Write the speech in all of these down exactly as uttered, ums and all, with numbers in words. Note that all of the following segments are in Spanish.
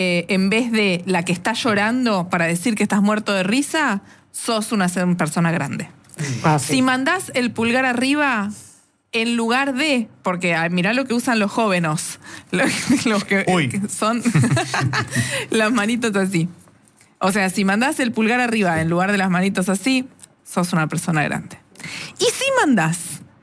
eh, en vez de la que está llorando para decir que estás muerto de risa, sos una persona grande. Ah, sí. Si mandás el pulgar arriba, en lugar de, porque mirá lo que usan los jóvenes, los, los que, que son las manitos así. O sea, si mandás el pulgar arriba en lugar de las manitos así, sos una persona grande. Y si mandás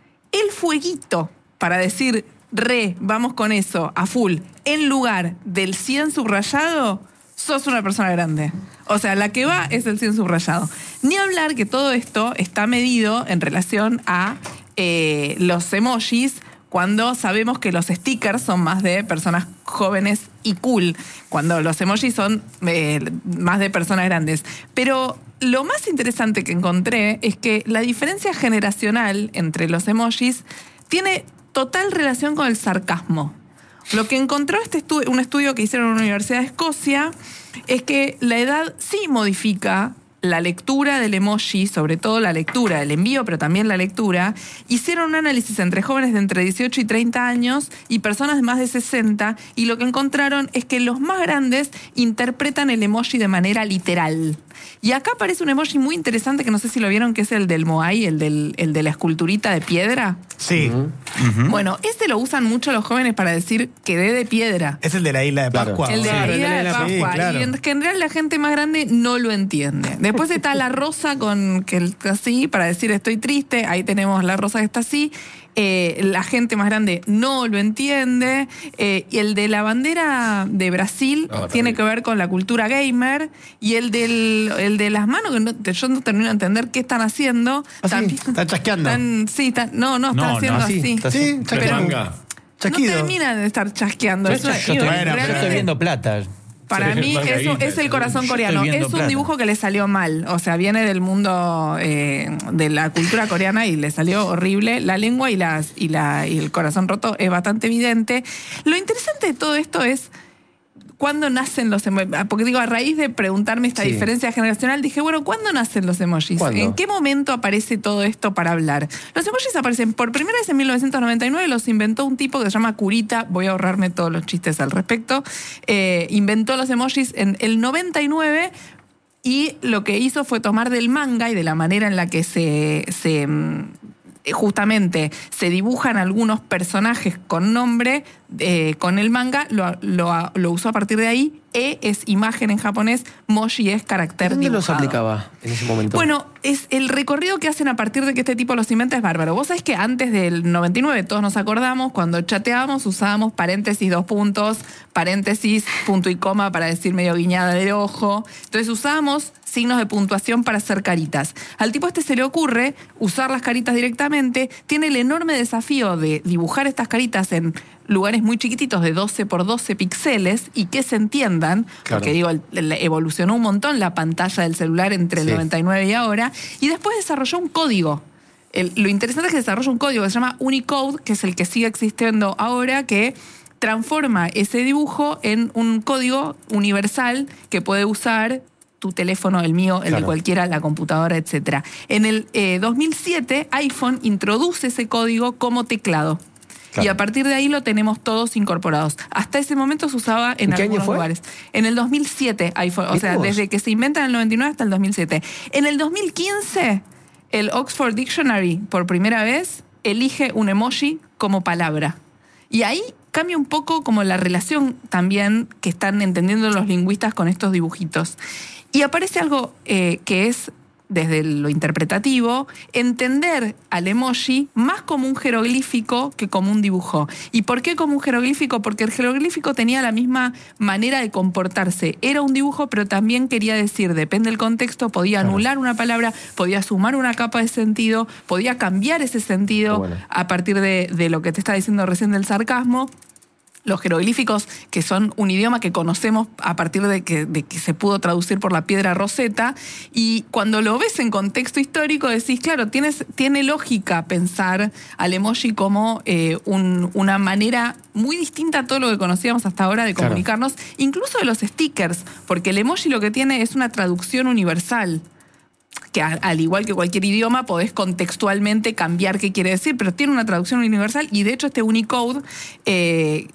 el fueguito para decir, re, vamos con eso, a full, en lugar del cien subrayado, sos una persona grande. O sea, la que va es el cien subrayado. Ni hablar que todo esto está medido en relación a eh, los emojis, cuando sabemos que los stickers son más de personas jóvenes y cool, cuando los emojis son eh, más de personas grandes. Pero lo más interesante que encontré es que la diferencia generacional entre los emojis tiene total relación con el sarcasmo. Lo que encontró este estu- un estudio que hicieron en la Universidad de Escocia es que la edad sí modifica la lectura del emoji, sobre todo la lectura, el envío, pero también la lectura. Hicieron un análisis entre jóvenes de entre dieciocho y treinta años y personas de más de sesenta, y lo que encontraron es que los más grandes interpretan el emoji de manera literal. Y acá aparece un emoji muy interesante que no sé si lo vieron, que es el del Moai, el, del, el de la esculturita de piedra. Sí. Uh-huh. Bueno, este lo usan mucho los jóvenes para decir que dé de piedra. Es el de la isla de Pascua. Claro. El de la isla de Pascua. Sí, claro. Y en general la gente más grande no lo entiende. Después está la rosa con que el, así, para decir estoy triste. Ahí tenemos la rosa que está así. Eh, la gente más grande no lo entiende. Eh, y el de la bandera de Brasil oh, tiene que ver con la cultura gamer. Y el, del, el de las manos, que no, yo no termino de entender qué están haciendo. ¿Ah, sí? ¿Están chasqueando? Están, sí, están, no, no, están no, haciendo no, así. Sí, está así. Pero no terminan de estar chasqueando. Eso, yo, yo, bueno, yo estoy viendo plata. Para mí eso es el corazón coreano. Es un plata. dibujo que le salió mal. O sea, viene del mundo eh, de la cultura coreana y le salió horrible. La lengua y, las, y, la, y el corazón roto es bastante evidente. Lo interesante de todo esto es ¿cuándo nacen los emojis? Porque digo, a raíz de preguntarme esta sí. diferencia generacional, dije, bueno, ¿cuándo nacen los emojis? ¿Cuándo? ¿En qué momento aparece todo esto para hablar? Los emojis aparecen por primera vez en mil novecientos noventa y nueve, los inventó un tipo que se llama Kurita, voy a ahorrarme todos los chistes al respecto, eh, inventó los emojis en el noventa y nueve y lo que hizo fue tomar del manga y de la manera en la que se... se justamente se dibujan algunos personajes con nombre eh, con el manga, lo, lo, lo usó a partir de ahí. E es imagen en japonés, moji es carácter ¿Dónde dibujado. los aplicaba en ese momento? Bueno, es el recorrido que hacen a partir de que este tipo los inventa es bárbaro. Vos sabés que antes del noventa y nueve, todos nos acordamos, cuando chateábamos usábamos paréntesis, dos puntos, paréntesis, punto y coma para decir medio guiñada del ojo. Entonces usábamos signos de puntuación para hacer caritas. Al tipo este se le ocurre usar las caritas directamente, tiene el enorme desafío de dibujar estas caritas en lugares muy chiquititos de doce por doce píxeles y que se entiendan, claro. porque digo, evolucionó un montón la pantalla del celular entre el sí. noventa y nueve y ahora, y después desarrolló un código. El, lo interesante es que desarrolló un código que se llama Unicode, que es el que sigue existiendo ahora, que transforma ese dibujo en un código universal que puede usar tu teléfono, el mío, el claro. de cualquiera, la computadora, etcétera. En el eh, dos mil siete, iPhone introduce ese código como teclado. Claro. Y a partir de ahí lo tenemos todos incorporados. Hasta ese momento se usaba en, ¿En algunos lugares. En el dos mil siete, iPhone, o sea, desde que se inventa en el noventa y nueve hasta el dos mil siete. En el dos mil quince, el Oxford Dictionary, por primera vez, elige un emoji como palabra. Y ahí cambia un poco como la relación también que están entendiendo los lingüistas con estos dibujitos. Y aparece algo eh, que es, desde lo interpretativo, entender al emoji más como un jeroglífico que como un dibujo. ¿Y por qué como un jeroglífico? Porque el jeroglífico tenía la misma manera de comportarse. Era un dibujo, pero también quería decir, depende del contexto, podía anular una palabra, podía sumar una capa de sentido, podía cambiar ese sentido bueno. a partir de, de lo que te estaba diciendo recién del sarcasmo. Los jeroglíficos, que son un idioma que conocemos a partir de que, de que se pudo traducir por la piedra Rosetta, y cuando lo ves en contexto histórico decís, claro, tienes, tiene lógica pensar al emoji como eh, un, una manera muy distinta a todo lo que conocíamos hasta ahora de comunicarnos, claro. incluso de los stickers, porque el emoji lo que tiene es una traducción universal. Que al igual que cualquier idioma podés contextualmente cambiar qué quiere decir, pero tiene una traducción universal, y de hecho este Unicode... Eh,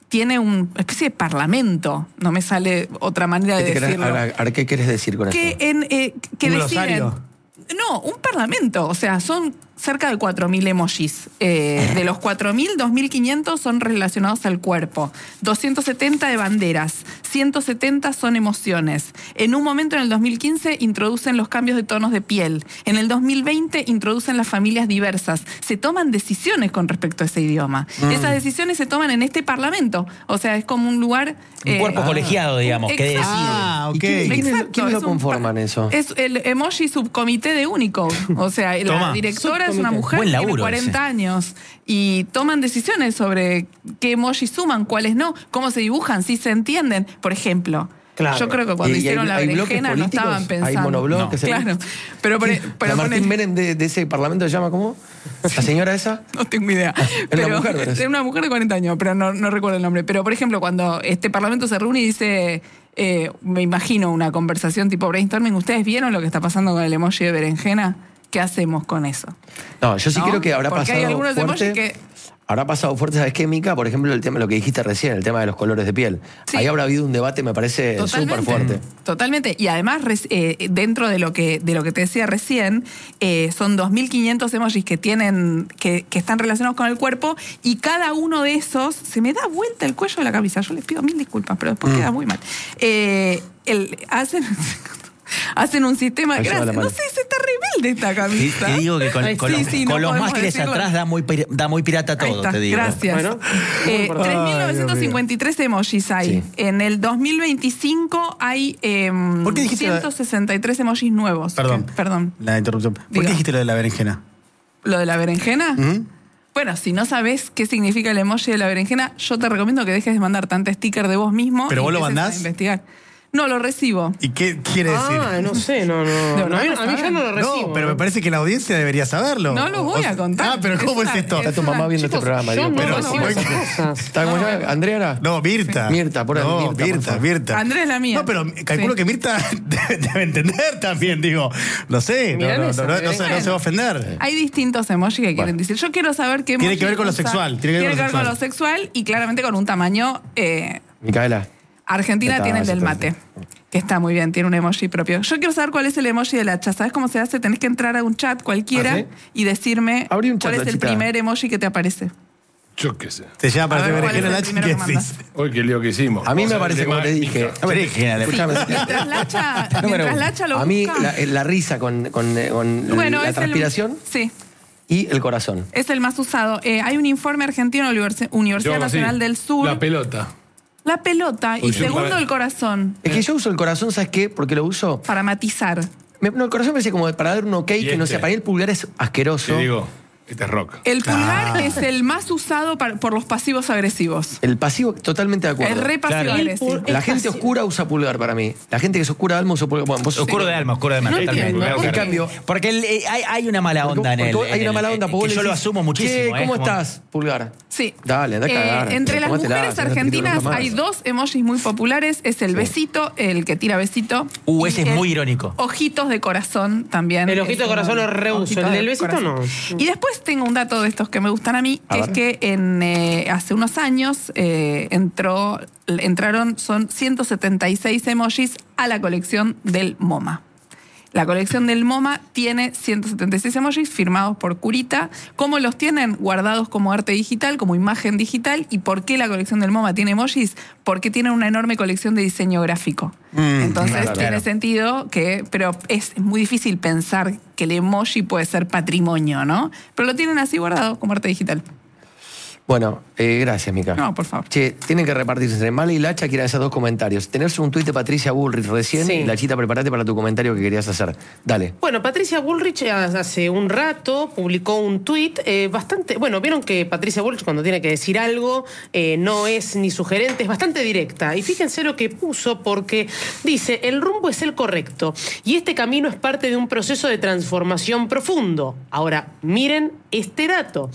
tiene una especie de parlamento, no me sale otra manera de ¿Qué, te querés- decirlo. ahora, ahora, ¿qué quieres decir con que esto? en, eh, que ¿Un deciden. glosario? No, un parlamento. O sea, son cerca de cuatro mil emojis. Eh, de los cuatro mil, dos mil quinientos son relacionados al cuerpo. doscientos setenta de banderas. ciento setenta son emociones. En un momento, en el dos mil quince, introducen los cambios de tonos de piel. En el dos mil veinte, introducen las familias diversas. Se toman decisiones con respecto a ese idioma. Mm. Esas decisiones se toman en este parlamento. O sea, es como un lugar... Un eh, cuerpo colegiado, digamos, que exacto. decide. Ah, ¿Y ok. quién- quiénes- Exacto, quiénes lo es un conforman par- eso? Es el emoji subcomité de Unicode. O sea, la Toma. directora es una Subcomité. mujer Buen que tiene laburo cuarenta años y toman decisiones sobre qué emojis suman, cuáles no, cómo se dibujan, si se entienden. Por ejemplo, Claro. yo creo que cuando ¿Y- y hicieron hay- la hay bloques berenjena no políticos? estaban ¿Hay pensando. monobloc No. que se- Claro. Pero, por, ¿La pero Martín ponele- Menem de, de ese parlamento se llama cómo? ¿La señora esa? No tengo idea. Es una mujer, ¿verdad? Es una mujer de cuarenta años, pero no, no recuerdo el nombre. Pero, por ejemplo, cuando este parlamento se reúne y dice, eh, me imagino una conversación tipo brainstorming, ¿ustedes vieron lo que está pasando con el emoji de berenjena? ¿Qué hacemos con eso? No, yo sí ¿No? creo que habrá Porque hay pasado algunos fuerte. emojis que- Habrá pasado fuerte, ¿sabes qué, Mica? Por ejemplo, el tema, lo que dijiste recién, el tema de los colores de piel. Sí. Ahí habrá habido un debate, me parece súper fuerte. Totalmente. Y además, res- eh, dentro de lo que de lo que te decía recién, eh, son dos mil quinientos emojis que tienen que, que están relacionados con el cuerpo y cada uno de esos se me da vuelta el cuello de la camisa. Yo les pido mil disculpas, pero después queda muy mal. Eh, el, hacen hacen un sistema. Ahí lleva Gracias. la No mano. sé, se está rebelde esta Te, camisa. te digo que con, Ay, con sí, los, sí, no con los podemos mástiles decirlo. atrás da muy, pir- da muy pirata Ahí todo, está, te digo. gracias. Bueno, Eh, muy tres mil novecientos cincuenta y tres emojis hay. Sí. En el dos mil veinticinco hay eh, ¿Por qué dijiste la- ciento sesenta y tres emojis nuevos. Perdón. Que- Perdón. La interrupción. ¿Por Diga. qué dijiste lo de la berenjena? ¿Lo de la berenjena? ¿Mm? Bueno, si no sabes qué significa el emoji de la berenjena, yo te recomiendo que dejes de mandar tanto sticker de vos mismo. ¿Pero y vos lo empieces a mandás? investigar. No, lo recibo. ¿Y qué quiere decir? Ah, no sé, no, no. No, No, a, mí, no a mí yo no lo recibo. No, pero me ¿no? parece que la audiencia debería saberlo. No lo voy O sea- a contar. Ah, pero Es ¿cómo una- es esto? es Está tu una- mamá viendo Chicos, este programa, yo digo. no pero- recibo no, esas no. cosas. ¿Está cómo se llama? ¿Andrea era? No, Mirta. Mirta, por ahí, No, Mirta, por Mirta, favor. Mirta. Andrea es la mía. No, pero calculo Sí. que Mirta debe entender también, digo. No sé, no, Mirá no, esa, no, no, no mirá se, esa. no se va a ofender. Hay distintos emojis que quieren decir. Yo quiero saber qué Tiene emoji que ver con lo usa- sexual, tiene que ver con lo con lo sexual y claramente con un tamaño. eh, Micaela. Argentina Está, tiene el ya del está. mate, que está muy bien, tiene un emoji propio. Yo quiero saber cuál es el emoji del hacha. ¿Sabes cómo se hace? Tenés que entrar a un chat cualquiera ¿Ah, sí? y decirme Abrí un chat, cuál es el Lachita. primer emoji que te aparece. Yo qué sé. Te llama para A ver, hacer ¿cuál es berenjena el la primero chica que que decís. Hoy qué lío que hicimos. A mí Vamos me ver parece, el como te tema, dije. Mica. Berenjena, le- Escuchame. Mientras Lacha, Número mientras uno. Lacha lo A mí busca. la, la risa con, con, con Bueno, la es transpiración El, sí, y el corazón. es el más usado. Eh, hay un informe argentino de la Universi- Universidad Yo hago así, Nacional del Sur. La pelota. La pelota y Uy, yo segundo para- el corazón. Es que yo uso el corazón, ¿sabes qué? ¿Por qué lo uso? Para matizar. Me- no, el corazón me parece como para dar un ok, ¿Y que no este? sé, para mí el pulgar es asqueroso. Te digo, este es rock. El pulgar Ah. es el más usado para- por los pasivos agresivos. El pasivo, totalmente de acuerdo. Es re pasivo Claro. agresivo. El pul- La es gente pasivo. oscura usa pulgar para mí. La gente que es oscura de alma usa pulgar. Bueno, vos Oscuro de alma, oscuro de alma. No totalmente. entiendo. En ¿Por qué? cambio, Porque el- eh, hay, hay una mala onda en porque él. vos- hay en una el- mala onda. eh, porque que vos yo le lo decís, asumo muchísimo. "Che, eh, ¿cómo como- estás, pulgar? Sí. Dale, anda a Eh, cagar. entre las Tomátela, mujeres si no te tiro argentinas nunca más. hay dos emojis muy populares. Es el besito, el que tira besito. Uh, y ese es el muy irónico. Ojitos de corazón también. El ojito es de corazón uno- lo reuso, ojito el de del besito corazón. no. Y después tengo un dato de estos que me gustan a mí, A que es ver. que en, eh, hace unos años eh, entró, entraron, son ciento setenta y seis emojis a la colección del MoMA. La colección del MoMA tiene ciento setenta y seis emojis firmados por Curita. ¿Cómo los tienen? Guardados como arte digital, como imagen digital. ¿Y por qué la colección del MoMA tiene emojis? Porque tienen una enorme colección de diseño gráfico. Entonces claro, tiene claro. sentido que... Pero es muy difícil pensar que el emoji puede ser patrimonio, ¿no? Pero lo tienen así guardado como arte digital. Bueno, eh, gracias, Mica. No, por favor. Che, tienen que repartirse entre Mala y Lacha. Quieren hacer dos comentarios. Tenés un tuit de Patricia Bullrich recién. Sí. Y Lachita, prepárate para tu comentario que querías hacer. Dale. Bueno, Patricia Bullrich hace un rato publicó un tuit eh, bastante... Bueno, vieron que Patricia Bullrich cuando tiene que decir algo eh, no es ni sugerente, es bastante directa. Y fíjense lo que puso porque dice, el rumbo es el correcto y este camino es parte de un proceso de transformación profundo. Ahora, miren este dato.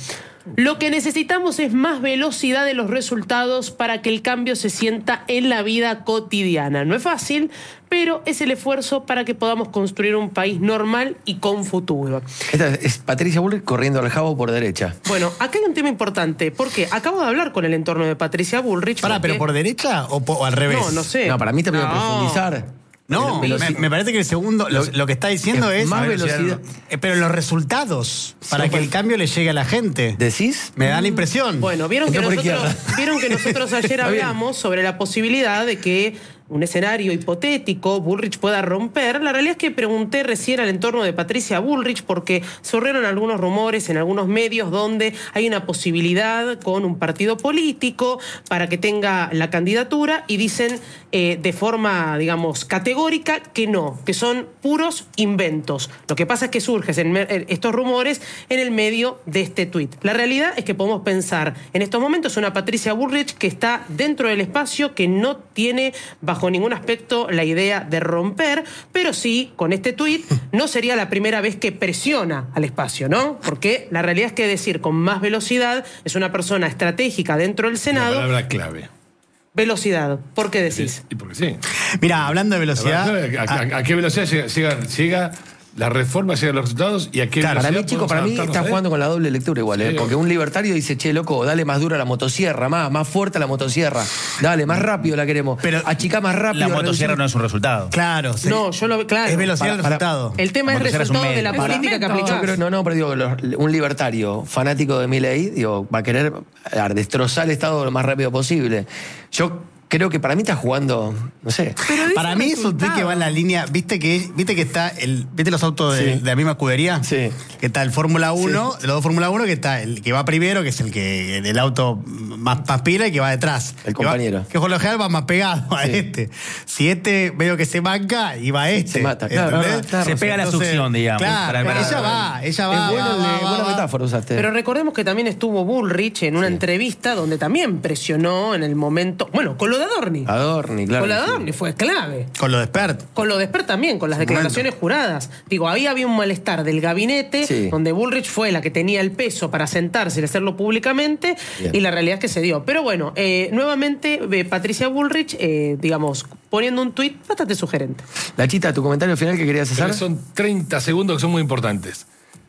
Lo que necesitamos es más velocidad de los resultados para que el cambio se sienta en la vida cotidiana. No es fácil, pero es el esfuerzo para que podamos construir un país normal y con futuro. Esta es Patricia Bullrich corriendo al jabo por derecha. Bueno, acá hay un tema importante, porque acabo de hablar con el entorno de Patricia Bullrich. Pará, porque... ¿pero por derecha o, po- o al revés? No, no sé. No, para mí también No. profundizar. No, me, Velocidad. me parece que el segundo, lo, lo que está diciendo Es es... más velocidad. Eh, pero los resultados, para que el cambio le llegue a la gente. ¿Decís? Me da la impresión. Bueno, vieron que, Entró por nosotros, izquierda. vieron que nosotros ayer Está bien. hablamos sobre la posibilidad de que un escenario hipotético Bullrich pueda romper. La realidad es que pregunté recién al entorno de Patricia Bullrich porque surgieron algunos rumores en algunos medios donde hay una posibilidad con un partido político para que tenga la candidatura y dicen eh, de forma, digamos, categórica que no, que son puros inventos. Lo que pasa es que surgen estos rumores en el medio de este tuit. La realidad es que podemos pensar en estos momentos una Patricia Bullrich que está dentro del espacio, que no tiene bajo ningún aspecto la idea de romper, pero sí, con este tuit no sería la primera vez que presiona al espacio, ¿no? Porque la realidad es que decir con más velocidad es una persona estratégica dentro del La Senado. palabra clave. Velocidad. ¿Por qué decís? Y porque sí. Mira, hablando de La palabra velocidad... clave, ¿A, a- a qué velocidad llega, llega, llega la reforma, llegan los resultados y a qué Para velocidad mí, chico, podemos para mí adaptarnos está a jugando con la doble lectura igual, ¿eh? Sí, Porque obvio. un libertario dice, che, loco, dale más dura la motosierra, más, más fuerte la motosierra. Dale, más rápido la queremos. Pero Achicá más rápido. La motosierra reducir- no es un resultado. Claro. sería- No, yo lo veo claro. Es velocidad Para- del para- resultado. El tema La es motosierra es un resultado de la medio. política que Para- aplicás. Yo creo- no, no, pero digo, los- un libertario fanático de Milei, digo, va a querer a ver, destrozar el Estado lo más rápido posible. Yo creo que para mí está jugando, no sé. Pero dice Para mí es un tuit resultado. que va en la línea, viste que viste que está el, viste los autos de, Sí. de la misma escudería, Sí. que está el Fórmula uno, los dos Fórmula uno, que está el que va primero, que es el que el auto más, más pila y que va detrás. El Que va- compañero. Que por lo general va más pegado a Sí. este. Si este veo que se manca y va este. Se mata, claro, ¿entendés? claro, claro. Se pega la succión, digamos, Claro, para- para- ella va, ella va. es bueno, va, el de- va, buena va, va. metáfora usaste. Pero recordemos que también estuvo Bullrich en una entrevista donde también presionó en el momento. Bueno, con lo de Adorni. Adorni, claro. con lo de que sí. Adorni fue clave. Con lo de Spert. Con lo de Esper también, con las declaraciones juradas. Digo, ahí había un malestar del gabinete, Sí. donde Bullrich fue la que tenía el peso para sentarse y hacerlo públicamente, Bien. y la realidad es que se dio. Pero bueno, eh, nuevamente eh, Patricia Bullrich, eh, digamos, poniendo un tuit bastante sugerente. La Chita, tu comentario final que querías Pero hacer. son treinta segundos que son muy importantes.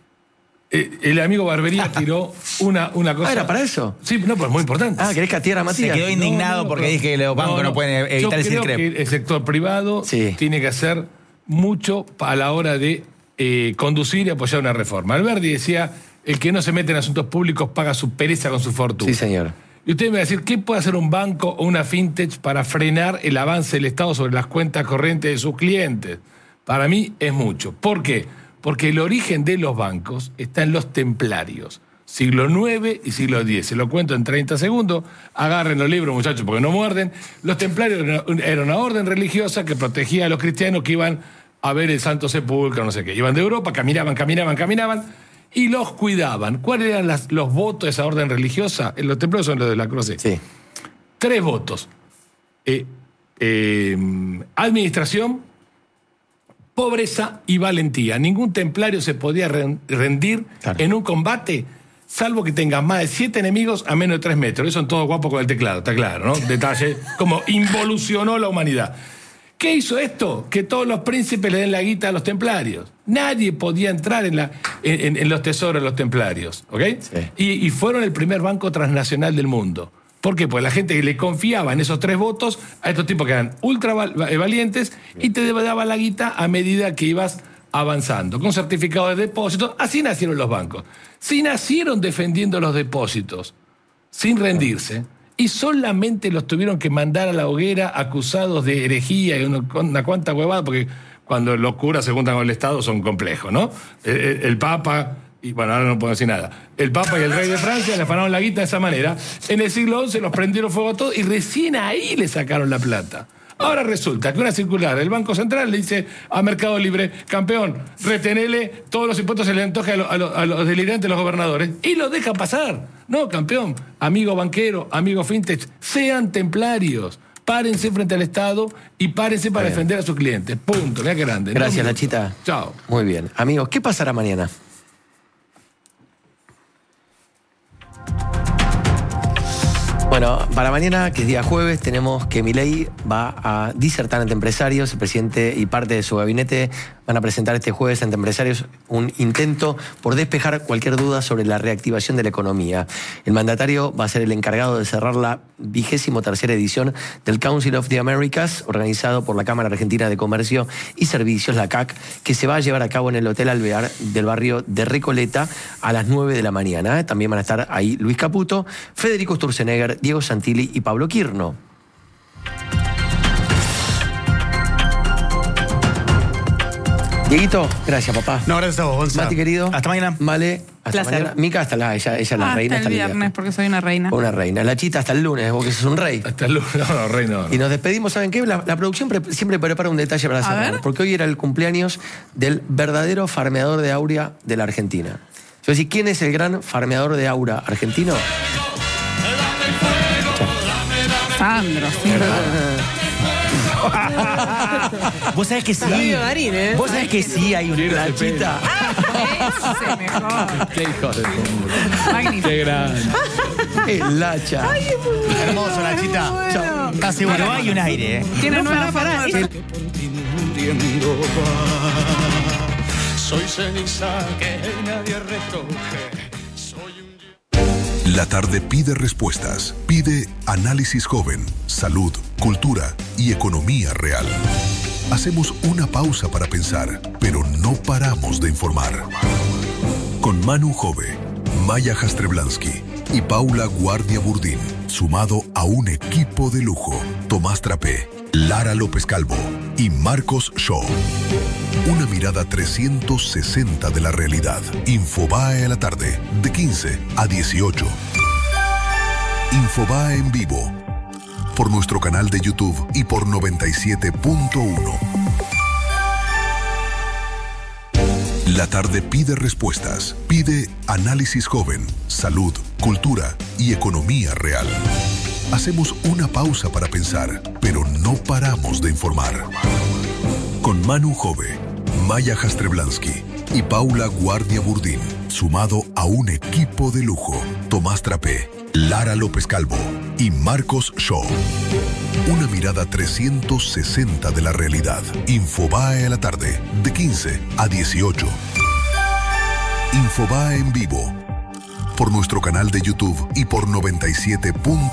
Eh, el amigo Barbería tiró una, una cosa. Ah, ¿era para eso? Sí, no, pues muy importante. Ah, ¿querés castigar a Se Matías? quedó indignado No, no, porque pero- dije que los bancos no, pueden evitar Yo el creo SINCREP. que el sector privado Sí. tiene que hacer mucho a la hora de eh, conducir y apoyar una reforma. Alberti decía, el que no se mete en asuntos públicos paga su pereza con su fortuna. Sí, señor. Y usted me va a decir, ¿qué puede hacer un banco o una fintech para frenar el avance del Estado sobre las cuentas corrientes de sus clientes? Para mí es mucho. ¿Por qué? Porque el origen de los bancos está en los templarios. Siglo nueve y siglo diez. Se lo cuento en treinta segundos. Agarren los libros, muchachos, porque no muerden. Los templarios eran una orden religiosa que protegía a los cristianos que iban a ver el Santo Sepulcro, no sé qué. Iban de Europa, caminaban, caminaban, caminaban y los cuidaban. ¿Cuáles eran las- los votos de esa orden religiosa? Los templarios son los de la Cruz. Sí. Tres votos. Eh, eh, administración, pobreza y valentía. Ningún templario se podía ren- rendir Claro. en un combate, salvo que tenga más de siete enemigos a menos de tres metros. Eso son todos guapos con el teclado, está claro, ¿no? Detalle, como involucionó la humanidad. ¿Qué hizo esto? Que todos los príncipes le den la guita a los templarios. Nadie podía entrar en, la, en, en los tesoros de los templarios, ¿ok? Sí. Y, y fueron el primer banco transnacional del mundo. ¿Por qué? Porque la gente le confiaba en esos tres votos a estos tipos que eran ultra val- valientes y te daba la guita a medida que ibas avanzando, con certificados de depósito. Así nacieron los bancos. Sí nacieron defendiendo los depósitos, sin rendirse, y solamente los tuvieron que mandar a la hoguera acusados de herejía y una, una cuanta huevada, porque cuando los curas se juntan con el Estado son complejos, ¿no? El, el- el Papa... Y bueno, ahora no puedo decir nada. El Papa y el Rey de Francia le afanaron la guita de esa manera. En el siglo once los prendieron fuego a todos y recién ahí le sacaron la plata. Ahora resulta que una circular del Banco Central le dice a Mercado Libre, campeón, retenele todos los impuestos que le antoje a, lo- a lo- a los delirantes de los gobernadores y los deja pasar. No, campeón, amigo banquero, amigo fintech, sean templarios. Párense frente al Estado y párense para Bien. defender a sus clientes. Punto. Mira qué grande. Gracias, Dos la minutos. Chita. Chao. Muy bien. Amigos, ¿qué pasará mañana? Bueno, para mañana, que es día jueves, tenemos que Milei va a disertar ante empresarios. El presidente y parte de su gabinete van a presentar este jueves ante empresarios un intento por despejar cualquier duda sobre la reactivación de la economía. El mandatario va a ser el encargado de cerrar la vigésimo tercera edición del Council of the Americas, organizado por la Cámara Argentina de Comercio y Servicios, la C A C, que se va a llevar a cabo en el Hotel Alvear del barrio de Recoleta a las nueve de la mañana. También van a estar ahí Luis Caputo, Federico Sturzenegger, Diego Santilli y Pablo Quirno. Dieguito, gracias, papá. No, gracias a vos, Gonzalo. Mati, querido. Hasta mañana. Vale, hasta Placer. mañana. Mica, hasta la, ella, ella es la Hasta reina. el hasta viernes, porque soy una reina. Una reina. La Chita hasta el lunes, vos que sos un rey. Hasta luego. No, no, rey, no. Y nos despedimos, ¿saben qué? La, la producción pre- siempre prepara un detalle para A cerrar, ver. porque hoy era el cumpleaños del verdadero farmeador de aura de la Argentina. Yo decir, ¿quién es el gran farmeador de aura argentino? Sandro, sí. Vos sabés que sí. Amigo Darín, ¿eh? Vos sabés que sí hay un. La Chita. Ese mejor. Qué hijo de puta. Magnífico. Qué grande. El Lacha. Hermoso, Nachita. Chao. Estás igual. Pero hay un aire, ¿eh? Tiene No, nueva pará, pará. forma de- Soy ceniza que nadie recoge. La tarde pide respuestas, pide análisis joven, salud, cultura y economía real. Hacemos una pausa para pensar, pero no paramos de informar. Con Manu Jove, Maya Jastrzeblansky y Paula Guardia Burdín, sumado a un equipo de lujo, Tomás Trapé, Lara López Calvo y Marcos Shaw. Una mirada trescientos sesenta de la realidad. Infobae a la tarde, de quince a dieciocho. Infobae en vivo, por nuestro canal de YouTube y por noventa y siete punto uno. La tarde pide respuestas, pide análisis joven, salud, cultura y economía real. Hacemos una pausa para pensar, pero no paramos de informar. Con Manu Jove, Maya Jastrzeblansky y Paula Guardia Burdín, sumado a un equipo de lujo, Tomás Trapé, Lara López Calvo y Marcos Shaw. Una mirada trescientos sesenta de la realidad. Infobae a la tarde, de quince a dieciocho. Infobae en vivo, por nuestro canal de YouTube y por noventa y siete punto